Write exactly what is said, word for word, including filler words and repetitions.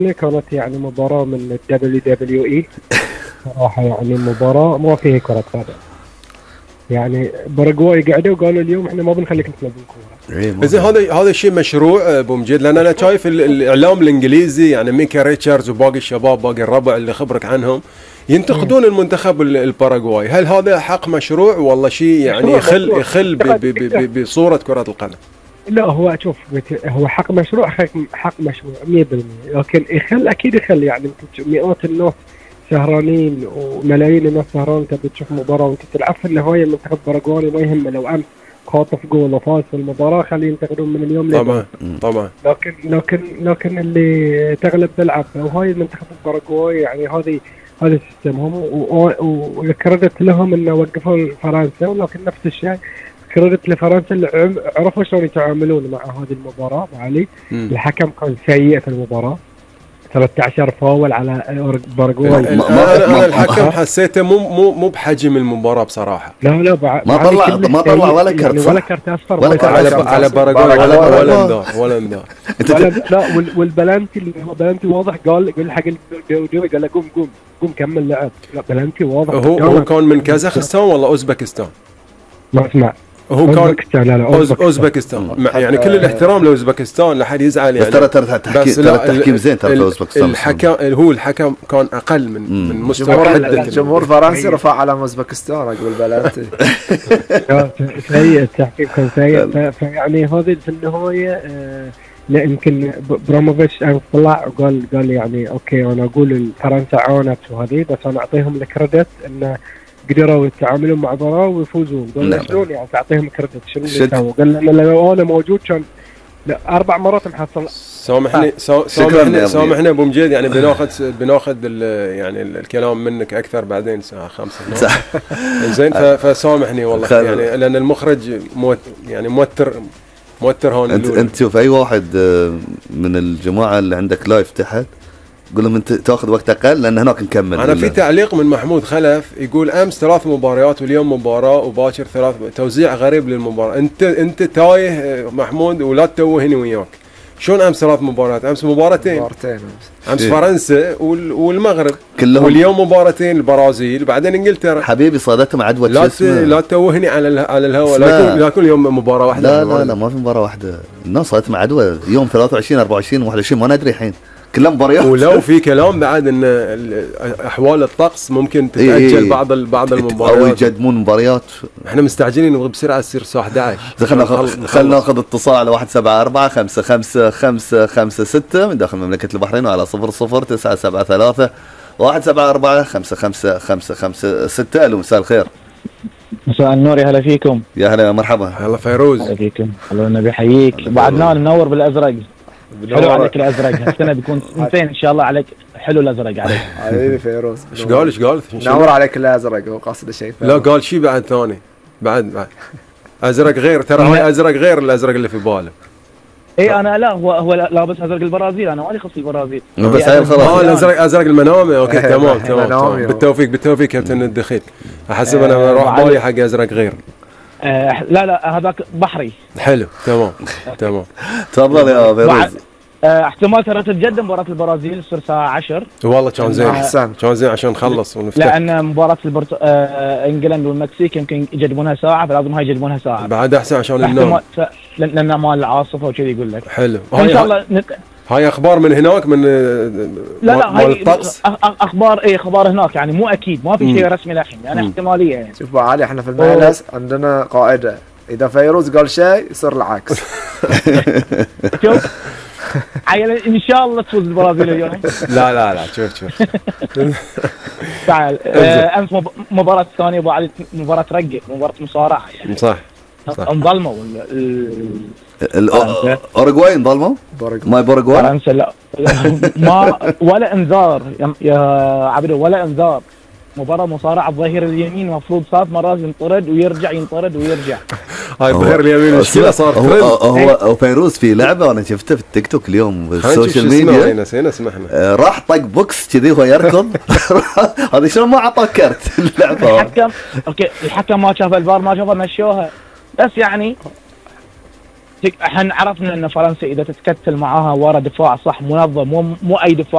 كانت يعني مباراة من الدبليو دبليو اي صراحة، يعني مباراة ما فيها كرة قدم. يعني باراغواي قعدوا وقالوا اليوم احنا ما بنخليك تلعبون كورة. زين هذا هذا الشيء مشروع ابو مجيد؟ لان انا شايف الاعلام الانجليزي يعني ميكا ريتشاردز وباقي الشباب باقي الربع اللي خبرك عنهم ينتقدون المنتخب الباراغواي. هل هذا حق مشروع والله شيء يعني يخل يخل بصورة كرة القدم؟ لا هو شوف هو حق مشروع حق مشروع مية بالمية، لكن يخل اكيد يخل. يعني مئات الناس سهرانين وملايين الناس سهرانين تبي تشوف مباراه وانت تلعب في النهايه منتخب باراغواي ما يهمه لو امس خاطف جول وفاز في المباراه خليه ينتقدون من اليوم لليوم. طبعا طبعا. لكن لكن لكن اللي تغلب تلعب وهاي المنتخب الباراغواي يعني هذه هذا سيستمهم والكريدت لهم انه وقفوا فرنسا، ولكن نفس الشيء كريدت لفرنسا اللي عرفوا شلون يتعاملون مع هذه المباراه. معلي الحكم كان سيء في المباراه، ثلاثة عشر فاول على باراغواي. انا الحكم حسيته مو مو مو بحجم المباراه بصراحه. لا لا ما طلع ما طلع ولا كرت يعني ولا كرت اصفر ولا كرت على على باراغواي ولا ولا انذار ولا انذار. لا والبلانتي اللي هو بلانتي واضح قال قال حق الدوري قال له قوم قوم قوم كمل لعب. لا بلانتي واضح. هو هو كان من كازاخستان ولا اوزبكستان؟ ما اسمع هو كان اوزبكستان. لا لا اوزبكستان يعني كل الاحترام لاوزبكستان لا حد يزعل يعني. ترى ترى تحكيم ترى التحكيم زين ترى في اوزبكستان. الحكم هو الحكم كان اقل من من مستوى الجمهور الفرنسي رفع على اوزبكستان قبل بلانتي. سيء التحكيم كان سيء. فيعني هذه في النهايه لا يمكن براموفيتش طلع وقال قال يعني اوكي انا اقول فرنسا عانت وهذه بس انا اعطيهم الكريدت انه قدروا يتعاملون مع مباراة ويفوزون. قال شلون يعني تعطيهم كريدت شنو اللي سووا؟ قال لنا لو انا موجود كان لا اربع مرات محصل. سامحني سامحني سامحني ابو مجيد يعني بناخذ بناخذ يعني الكلام منك اكثر بعدين الساعه خمسة زين فسامحني والله يعني لان المخرج موت يعني موتر موتر هون. انت انت شوف اي واحد من الجماعه اللي عندك لايف تحت قول لهم انت تاخذ وقت اقل لان هناك نكمل. انا في تعليق من محمود خلف يقول امس ثلاث مباريات واليوم مباراه وباكر ثلاث، توزيع غريب للمباراه. انت انت تايه محمود ولا تتوهني وياك. شلون امس ثلاث مباريات؟ امس مباراتين مباراتين امس فرنسا والمغرب كلهم، واليوم مباراتين البرازيل بعدين انجلترا. حبيبي صادتهم عدوى. لا ت... لا تتوهني على على الهواء. لا لا كل يوم مباراه واحده. لا لا لا ما في مباراه واحده. الناس صادتهم عدوى يوم ثلاثة وعشرين أربعة وعشرين واحد وعشرين ما ندري الحين كلها مباريات. ولو في كلام بعد ان احوال الطقس ممكن تتاجل إيه بعض بعض المباريات او يقدمون مباريات. احنا مستعجلين نبغى بسرعه تصير الساعه احد عشر. خلينا خلينا ناخذ اتصال على واحد سبعة أربعة خمسة خمسة خمسة خمسة ستة من داخل مملكه البحرين وعلى صفر صفر تسعة سبعة ثلاثة واحد سبعة أربعة خمسة خمسة خمسة خمسة ستة. الو مساء الخير. مساء النور. يا هلا فيكم. يا هلا مرحبا. هلا فيروز. هلا فيكم. الله النبي يحييك. بعدنا ننور بالازرق. حلو عليك الازرق هالسنه بيكون سنتين ان شاء الله عليك. حلو الازرق عليك حبيبي فيروز. ايش قال ايش قال نور عليك الازرق هو قاصد شيء. لا قال شيء بعد ثاني بعد بعد ازرق غير ترى هاي ازرق غير الازرق اللي في باله. اي انا لا هو هو لابس ازرق البرازيل انا مالي خص البرازيل بس هاي خلاص. اه الازرق ازرق المنامه. اوكي تمام تمام بالتوفيق بالتوفيق كابتن الدخيل. احسب انا راح بالي حق ازرق غير. آه لا لا هذاك بحري. حلو تمام تمام. تفضل يا فيروز. آه احتمال ترى تتقدم مباراة البرازيل تصير الساعة عشرة. والله كان زين احسن كان زين عشان نخلص ونفتح. لأن مباراة البرت... آه انجلند والمكسيك يمكن يقدمونها ساعة فلازم هاي يقدمونها ساعة. بعد احسن عشان النوم. ف... لأن مال العاصفة وكذي يقول لك. حلو. ان شاء الله نت... هاي اخبار من هناك من لا لا مال الطقس. اخبار اي اخبار هناك يعني مو اكيد ما في شيء رسمي للحين يعني احتمالية يعني. شوف علي احنا في المجلس عندنا قاعدة اذا فيروز قال شيء يصير العكس. شوف عيل ان شاء الله تفوز البرازيل اليوم. لا لا لا شوف شوف تعال آه امس مباراة ثانية ابو علي مباراة رقة مباراة مصارعة يعني. صح انظلموا الاوروغواي انظلموا ما باراغواي فرنسا لا ما ولا انذار يا عبده ولا انذار. مباراة مصارعة الظهير اليمين المفروض ثلاث مرات ينطرد ويرجع ينطرد ويرجع. هاي الظهير اليمين مشكلة صار ترند. هو هو فيروز في لعبة انا شفتها في التيك توك اليوم بالسوشيال ميديا. نسينا اسمحنا. راح طق بوكس كذي وهو يركض. هذا شلون ما اعطاه كرت اللعبة. الحكم اوكي الحكم ما شاف الفار ما شافه مشوها بس يعني احنا عرفنا ان فرنسا اذا تتكتل معاها ورا دفاع صح منظم، مو مو اي دفاع